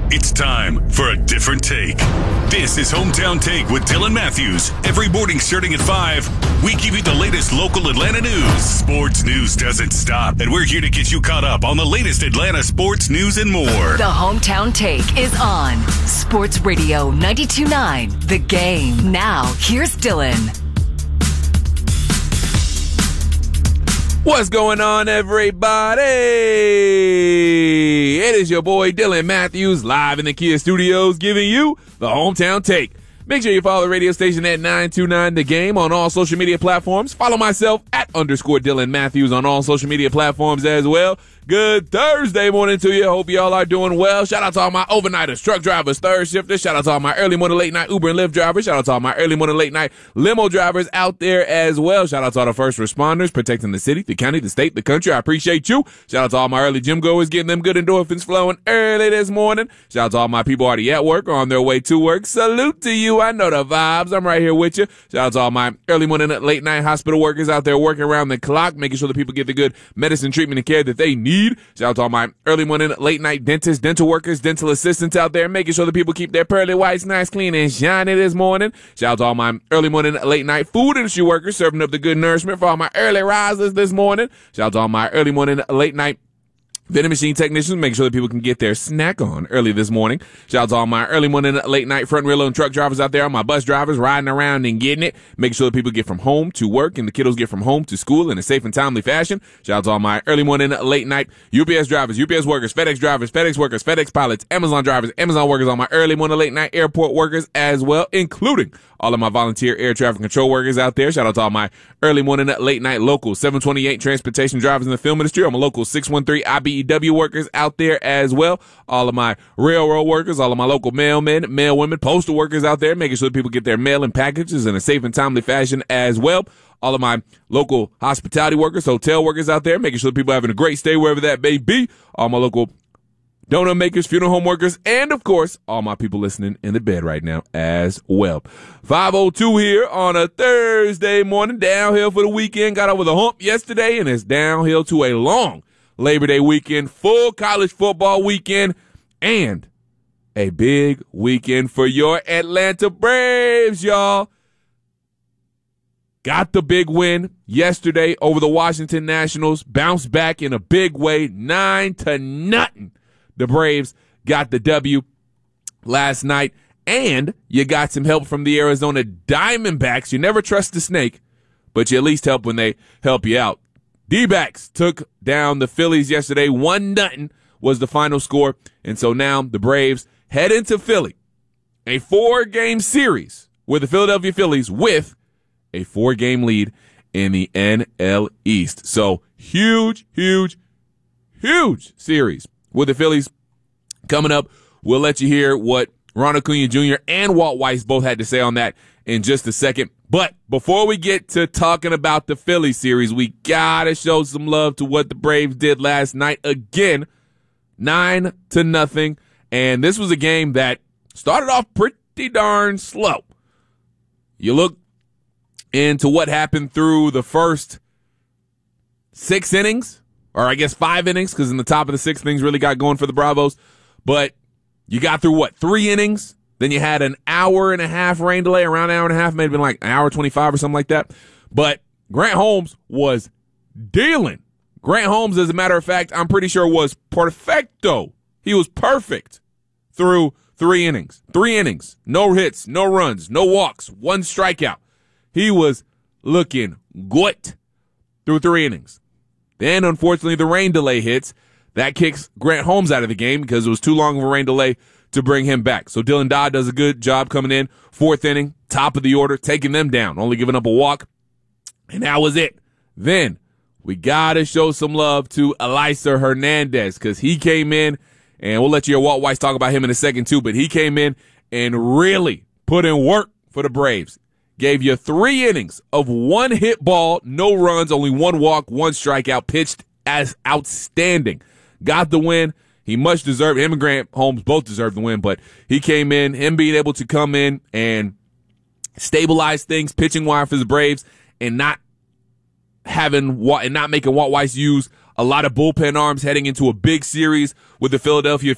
It's time for a different take. This is Hometown Take with Dylan Matthews. Every morning starting at 5, we give you the latest local Atlanta news. Sports news doesn't stop, and we're here to get you caught up on the latest Atlanta sports news and more. The Hometown Take is on Sports Radio 92.9 The Game. Now, here's Dylan. What's going on, everybody? It is your boy Dylan Matthews live in the Kia Studios giving you the Hometown Take. Make sure you follow the radio station at 929 The Game on all social media platforms. Follow myself at _Dylan Matthews on all social media platforms as well. Good Thursday morning to you. Hope y'all are doing well. Shout out to all my overnighters, truck drivers, third shifters. Shout out to all my early morning, late night Uber and Lyft drivers. Shout out to all my early morning, late night limo drivers out there as well. Shout out to all the first responders protecting the city, the county, the state, the country. I appreciate you. Shout out to all my early gym goers getting them good endorphins flowing early this morning. Shout out to all my people already at work or on their way to work. Salute to you. I know the vibes. I'm right here with you. Shout out to all my early morning, late night hospital workers out there working around the clock, making sure that people get the good medicine, treatment, and care that they need. Shout out to all my early morning, late night dentists, dental workers, dental assistants out there, making sure that people keep their pearly whites nice, clean, and shiny this morning. Shout out to all my early morning, late night food industry workers serving up the good nourishment for all my early risers this morning. Shout out to all my early morning, late night vending machine technicians, making sure that people can get their snack on early this morning. Shout out to all my early morning, late night front wheel and truck drivers out there, all my bus drivers riding around and getting it, making sure that people get from home to work and the kiddos get from home to school in a safe and timely fashion. Shout out to all my early morning, late night UPS drivers, UPS workers, FedEx drivers, FedEx workers, FedEx pilots, Amazon drivers, Amazon workers, all my early morning, late night airport workers as well, including all of my volunteer air traffic control workers out there. Shout out to all my early morning, late night local 728 transportation drivers in the film industry. All my local 613 IBEW workers out there as well. All of my railroad workers, all of my local mailmen, mailwomen, postal workers out there, making sure that people get their mail and packages in a safe and timely fashion as well. All of my local hospitality workers, hotel workers out there, making sure that people are having a great stay wherever that may be. All my local donut makers, funeral home workers, and of course, all my people listening in the bed right now as well. 5:02 here on a Thursday morning, downhill for the weekend. Got over the hump yesterday, and it's downhill to a long Labor Day weekend, full college football weekend, and a big weekend for your Atlanta Braves, y'all. Got the big win yesterday over the Washington Nationals, bounced back in a big way, 9-0. The Braves got the W last night, and you got some help from the Arizona Diamondbacks. You never trust the snake, but you at least help when they help you out. D-backs took down the Phillies yesterday. 1-0 was the final score, and so now the Braves head into Philly, a 4-game series with the Philadelphia Phillies with a 4-game lead in the NL East. So huge, huge, huge series with the Phillies coming up. We'll let you hear what Ronald Acuna Jr. and Walt Weiss both had to say on that in just a second. But before we get to talking about the Philly series, we gotta show some love to what the Braves did last night. Again, 9-0. And this was a game that started off pretty darn slow. You look into what happened through the first 6 innings, or I guess 5 innings, because in the top of the 6th things really got going for the Bravos. But you got through, 3 innings? Then you had an hour and a half rain delay, around an hour and a half, maybe been like an hour 25 or something like that. But Grant Holmes was dealing. Grant Holmes, as a matter of fact, I'm pretty sure was perfecto. He was perfect through 3 innings. 3 innings. No hits, no runs, no walks, 1 strikeout. He was looking good through 3 innings. Then, unfortunately, the rain delay hits. That kicks Grant Holmes out of the game because it was too long of a rain delay to bring him back. So Dylan Dodd does a good job coming in. 4th inning, top of the order, taking them down, only giving up a walk. And that was it. Then we got to show some love to Elieser Hernandez because he came in, and we'll let you hear Walt Weiss talk about him in a second too, but he came in and really put in work for the Braves. Gave you 3 innings of 1 hit ball, no runs, only 1 walk, 1 strikeout, pitched as outstanding. Got the win. He much deserved. Him and Grant Holmes both deserved the win, but he came in, him being able to come in and stabilize things pitching wise for the Braves and not making Walt Weiss use a lot of bullpen arms heading into a big series with the Philadelphia